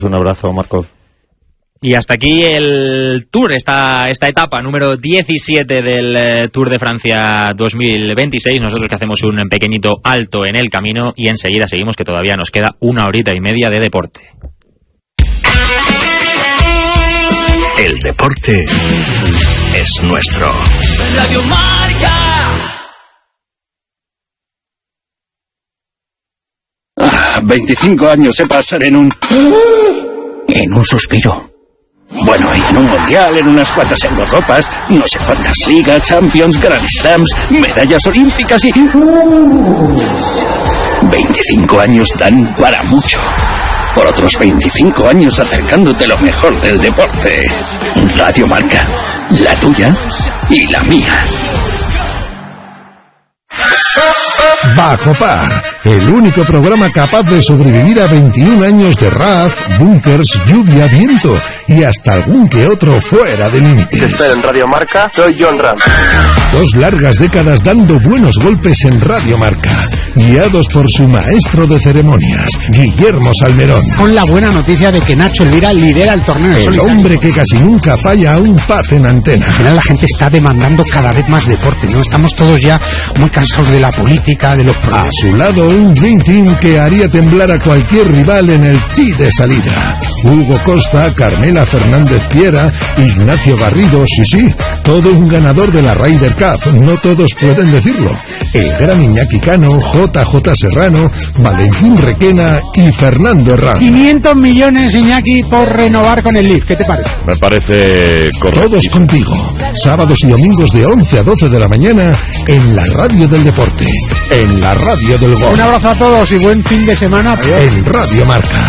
Un abrazo, Marcos. Y hasta aquí el Tour, esta etapa número 17 del Tour de Francia 2026. Nosotros que hacemos un pequeñito alto en el camino y enseguida seguimos, que todavía nos queda 1 horita y media de deporte. El deporte es nuestro. Radio Marca. 25 años se pasan en un suspiro. Bueno, y en un mundial, en unas cuantas Eurocopas, no sé cuántas ligas, Champions, Grand Slams, medallas olímpicas y... 25 años dan para mucho. Por otros 25 años acercándote lo mejor del deporte. Radio Marca, la tuya y la mía. Bajo Par, el único programa capaz de sobrevivir a 21 años de RAF, bunkers, lluvia, viento y hasta algún que otro fuera de límites. Te espero en Radio Marca, soy John Ram. 2 largas décadas dando buenos golpes en Radio Marca, guiados por su maestro de ceremonias, Guillermo Salmerón. Con la buena noticia de que Nacho Elvira lidera el torneo. El hombre que casi nunca falla a un paz en antena. Al final la gente está demandando cada vez más deporte, ¿no? Estamos todos ya muy cansados de la política, de los problemas. A su lado, un Dream Team que haría temblar a cualquier rival en el tee de salida. Hugo Costa, Carmela Fernández Piera, Ignacio Garrido, sí, todo un ganador de la Ryder Cup, no todos pueden decirlo. El gran Iñaki Cano, JJ Serrano, Valentín Requena y Fernando Herrán. 500 millones, Iñaki, por renovar con el Leaf, ¿qué te parece? Me parece correcto. Todos contigo, sábados y domingos de 11 a 12 de la mañana en la radio del deporte, en la radio del gol. Un abrazo a todos y buen fin de semana. En Radio Marca.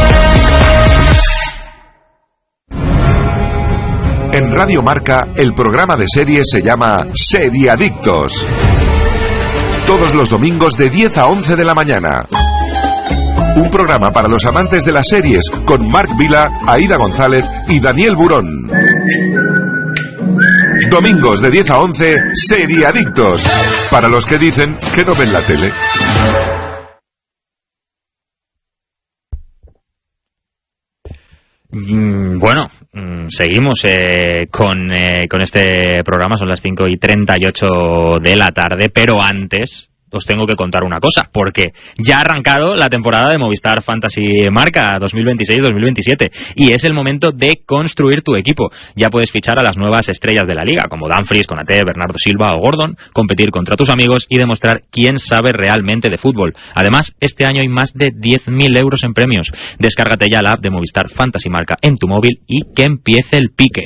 En Radio Marca, el programa de series se llama Seriadictos. Todos los domingos de 10 a 11 de la mañana. Un programa para los amantes de las series con Marc Vila, Aida González y Daniel Burón. Domingos de 10 a 11, Seriadictos. Para los que dicen que no ven la tele. Bueno, seguimos con este programa. Son las 5:38 de la tarde, pero antes os tengo que contar una cosa, porque ya ha arrancado la temporada de Movistar Fantasy Marca 2026-2027 y es el momento de construir tu equipo. Ya puedes fichar a las nuevas estrellas de la liga, como Dumfries, Konaté, Bernardo Silva o Gordon, competir contra tus amigos y demostrar quién sabe realmente de fútbol. Además, este año hay más de 10.000 euros en premios. Descárgate ya la app de Movistar Fantasy Marca en tu móvil y que empiece el pique.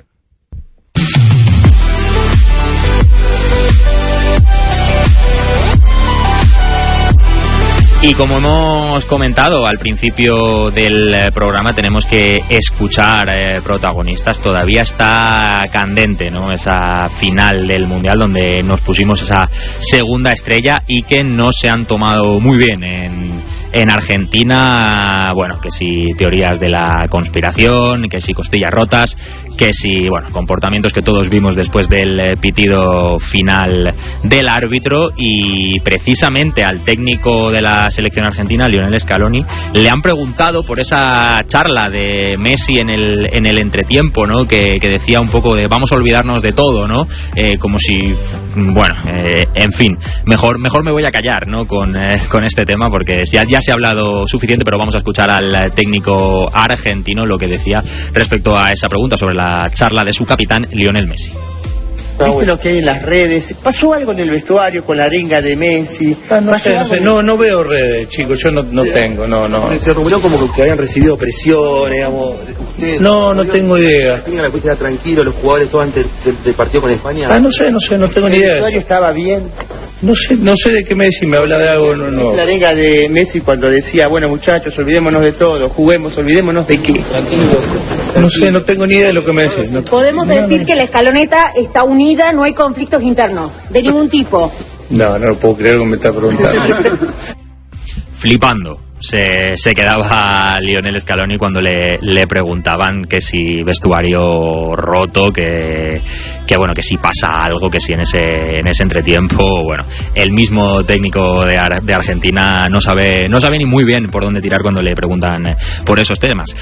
Y como hemos comentado al principio del programa, tenemos que escuchar protagonistas. Todavía está candente, ¿no?, esa final del Mundial donde nos pusimos esa segunda estrella y que no se han tomado muy bien en Argentina. Bueno, que si teorías de la conspiración, que si costillas rotas, que si, bueno, comportamientos que todos vimos después del pitido final del árbitro. Y precisamente al técnico de la selección argentina, Lionel Scaloni, le han preguntado por esa charla de Messi en el entretiempo, ¿no?, que decía un poco de vamos a olvidarnos de todo, ¿no? Como si, bueno, en fin, mejor me voy a callar, ¿no?, con este tema, porque ya se ha hablado suficiente, pero vamos a escuchar al técnico argentino lo que decía respecto a esa pregunta sobre la charla de su capitán Lionel Messi. ¿Viste lo que hay en las redes? ¿Pasó algo en el vestuario con la arenga de Messi? No veo redes, chicos, yo no tengo, no. Se rumoró como que habían recibido presión, digamos. No tengo idea. ¿Tengan la cuestión tranquilo los jugadores todo antes del partido con España? No tengo ni idea. ¿El vestuario estaba bien? No sé de qué Messi me habla de algo, no. La arenga de Messi cuando decía, bueno muchachos, olvidémonos de todo, juguemos, olvidémonos de qué. Tranquilo. No tengo ni idea de lo que me decís. Podemos decir que la escaloneta está unida, no hay conflictos internos, de ningún tipo. No lo puedo creer que me está preguntando. Flipando se quedaba Lionel Scaloni cuando le preguntaban que si vestuario roto, que bueno, que si pasa algo, que si en ese entretiempo, bueno, el mismo técnico de Argentina no sabe ni muy bien por dónde tirar cuando le preguntan por esos temas.